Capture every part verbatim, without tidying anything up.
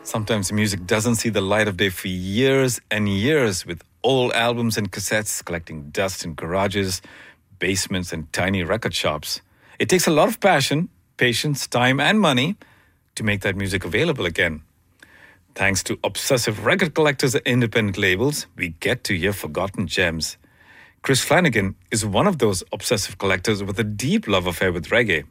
Sometimes music doesn't see the light of day for years and years, with old albums and cassettes collecting dust in garages, basements, and tiny record shops. It takes a lot of passion, patience, time, and money to make that music available again. Thanks to obsessive record collectors and independent labels, we get to hear forgotten gems. Chris Flanagan is one of those obsessive collectors with a deep love affair with reggae.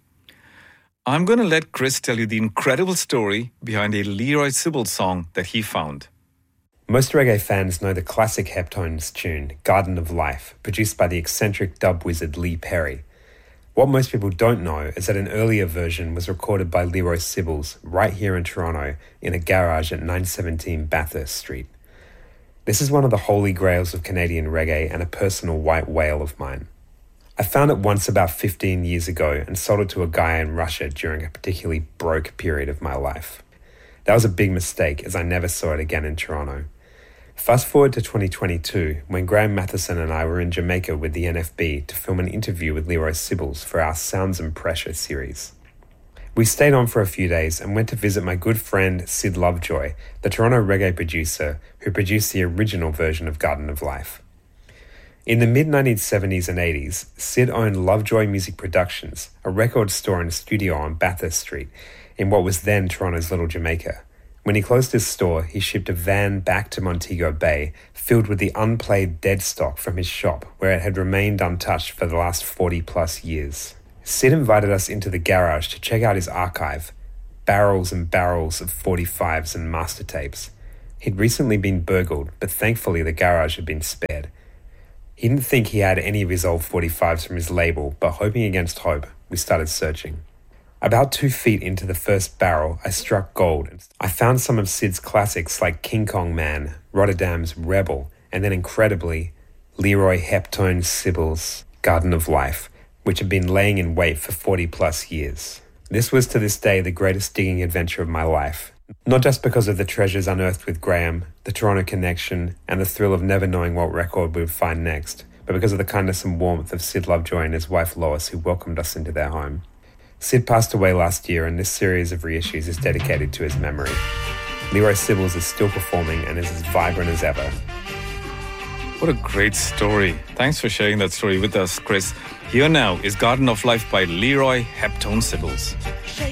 I'm going to let Chris tell you the incredible story behind a Leroy Sibbles song that he found. Most reggae fans know the classic Heptones tune, Garden of Life, produced by the eccentric dub wizard Lee Perry. What most people don't know is that an earlier version was recorded by Leroy Sibbles right here in Toronto in a garage at nine seventeen Bathurst Street. This is one of the holy grails of Canadian reggae and a personal white whale of mine. I found it once about fifteen years ago and sold it to a guy in Russia during a particularly broke period of my life. That was a big mistake, as I never saw it again in Toronto. Fast forward to twenty twenty-two, when Graham Matheson and I were in Jamaica with the N F B to film an interview with Leroy Sibbles for our Sounds and Pressure series. We stayed on for a few days and went to visit my good friend Sid Lovejoy, the Toronto reggae producer who produced the original version of Garden of Life. In the mid nineteen seventies and eighties, Sid owned Lovejoy Music Productions, a record store and studio on Bathurst Street, in what was then Toronto's Little Jamaica. When he closed his store, he shipped a van back to Montego Bay, filled with the unplayed dead stock from his shop, where it had remained untouched for the last forty plus years. Sid invited us into the garage to check out his archive, barrels and barrels of forty-fives and master tapes. He'd recently been burgled, but thankfully the garage had been spared. He didn't think he had any of his old forty-fives from his label, but hoping against hope, we started searching. About two feet into the first barrel, I struck gold. I found some of Sid's classics like King Kong Man, Rotterdam's Rebel, and then incredibly, Leroy Heptone Sibbles' Garden of Life, which had been laying in wait for forty plus years. This was to this day the greatest digging adventure of my life. Not just because of the treasures unearthed with Graham, the Toronto connection, and the thrill of never knowing what record we would find next, but because of the kindness and warmth of Sid Lovejoy and his wife Lois, who welcomed us into their home. Sid passed away last year, and this series of reissues is dedicated to his memory. Leroy Sibbles is still performing and is as vibrant as ever. What a great story. Thanks for sharing that story with us, Chris. Here now is Garden of Life by Leroy Heptone Sibbles.